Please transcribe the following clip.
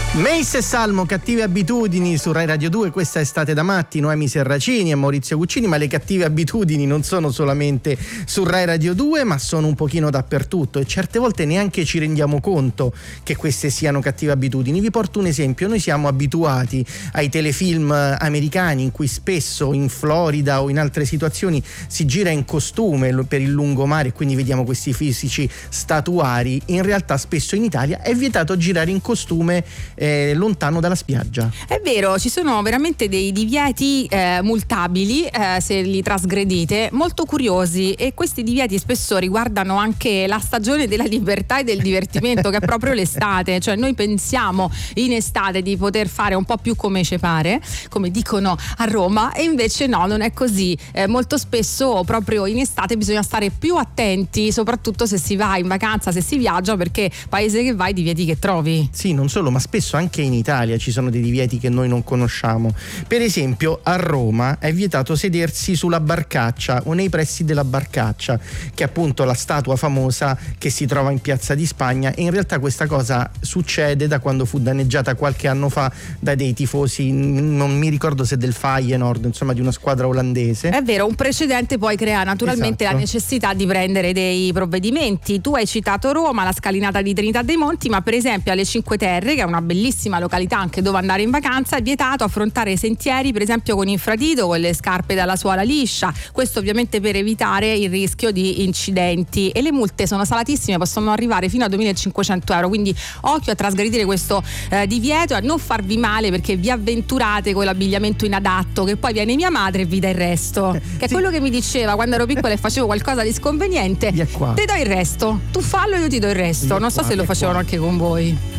Mace e Salmo, Cattive abitudini su Rai Radio 2. Questa è Estate da matti, Noemi Serracini e Maurizio Guccini. Ma le cattive abitudini non sono solamente su Rai Radio 2, ma sono un pochino dappertutto, e certe volte neanche ci rendiamo conto che queste siano cattive abitudini. Vi porto un esempio: noi siamo abituati ai telefilm americani in cui spesso in Florida o in altre situazioni si gira in costume per il lungomare, e quindi vediamo questi fisici statuari. In realtà spesso in Italia è vietato girare in costume lontano dalla spiaggia. È vero, ci sono veramente dei divieti multabili se li trasgredite, molto curiosi, e questi divieti spesso riguardano anche la stagione della libertà e del divertimento, che è proprio l'estate. Cioè noi pensiamo in estate di poter fare un po' più come ci pare, come dicono a Roma, e invece no, non è così. Molto spesso proprio in estate bisogna stare più attenti, soprattutto se si va in vacanza, se si viaggia, perché paese che vai, divieti che trovi. Sì, non solo, ma spesso anche in Italia ci sono dei divieti che noi non conosciamo. Per esempio a Roma è vietato sedersi sulla barcaccia o nei pressi della barcaccia, che è appunto la statua famosa che si trova in Piazza di Spagna, e in realtà questa cosa succede da quando fu danneggiata qualche anno fa da dei tifosi, non mi ricordo se del Feyenoord, insomma di una squadra olandese. È vero, un precedente poi crea naturalmente la necessità di prendere dei provvedimenti. Tu hai citato Roma, la scalinata di Trinità dei Monti, ma per esempio alle Cinque Terre, che è una bellissima località anche dove andare in vacanza, è vietato affrontare sentieri per esempio con infradito, con le scarpe dalla suola liscia, questo ovviamente per evitare il rischio di incidenti, e le multe sono salatissime, possono arrivare fino a 2.500 euro, quindi occhio a trasgredire questo divieto e a non farvi male perché vi avventurate con l'abbigliamento inadatto, che poi viene mia madre e vi dà il resto, che è sì, quello che mi diceva quando ero piccola e facevo qualcosa di sconveniente: ti do il resto, tu fallo e io ti do il resto. Non so se lo facevano anche con voi.